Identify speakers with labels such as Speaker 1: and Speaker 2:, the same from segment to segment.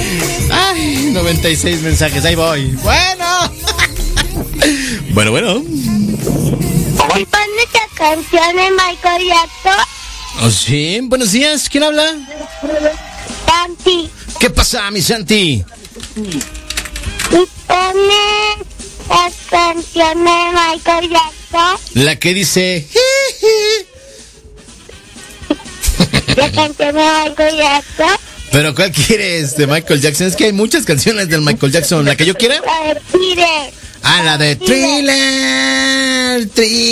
Speaker 1: Ay, 96 mensajes, ahí voy. Bueno. Bueno.
Speaker 2: Pon esta canción de Michael Jackson.
Speaker 1: Oh, sí, buenos días, ¿quién habla?
Speaker 2: Santi.
Speaker 1: ¿Qué pasa, mi Santi?
Speaker 2: Y pone la canción de Michael Jackson.
Speaker 1: La que dice...
Speaker 2: La canción de Michael Jackson.
Speaker 1: ¿Pero cuál quieres de Michael Jackson? Es que hay muchas canciones del Michael Jackson. ¿La que yo quiera?
Speaker 2: La de Thriller.
Speaker 1: Ah, la de Thriller.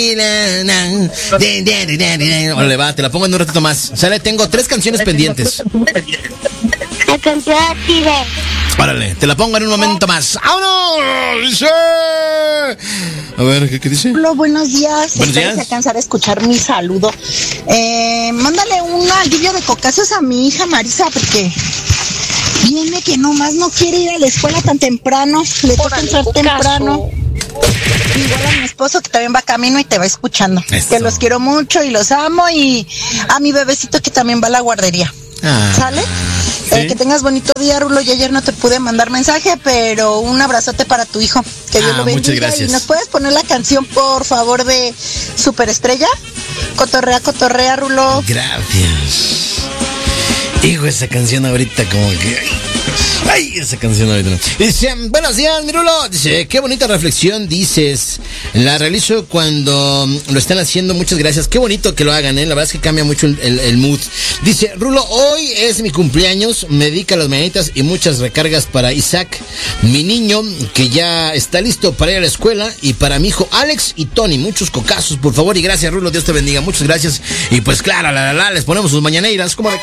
Speaker 1: Órale, va, te la pongo en un ratito más. Sale, tengo 3 canciones pendientes.
Speaker 2: La canción de Thriller.
Speaker 1: Párale, te la pongo en un momento más. ¡Vámonos! A ver, ¿qué dice?
Speaker 3: Hola, buenos días.
Speaker 1: Buenos días.
Speaker 3: Se alcanzar a escuchar mi saludo. Mándale un alivio de cocazos a mi hija Marisa, porque viene que nomás no quiere ir a la escuela tan temprano. Le toca entrar temprano. Igual a mi esposo, que también va camino y te va escuchando.
Speaker 1: Eso.
Speaker 3: Que los quiero mucho y los amo. Y a mi bebecito, que también va a la guardería. ¿Sale?
Speaker 1: ¿sí?
Speaker 3: Que tengas bonito día, Rulo. Y ayer no te pude mandar mensaje, pero un abrazote para tu hijo. Que Dios lo bendiga.
Speaker 1: Muchas gracias.
Speaker 3: ¿Y nos puedes poner la canción, por favor, de Superestrella? Cotorrea, Rulo.
Speaker 1: Gracias. Hijo, esa canción ahorita como que... Ay, esa canción ahorita no. Dice, buenos días, Mirulo. Dice, qué bonita reflexión dices. La realizo cuando lo están haciendo. Muchas gracias. Qué bonito que lo hagan, La verdad es que cambia mucho el mood. Dice, Rulo, hoy es mi cumpleaños. Me dedica las mañanitas y muchas recargas para Isaac, mi niño, que ya está listo para ir a la escuela. Y para mi hijo Alex y Tony. Muchos cocazos, por favor. Y gracias, Rulo. Dios te bendiga. Muchas gracias. Y pues claro, les ponemos sus mañaneras. ¿Cómo de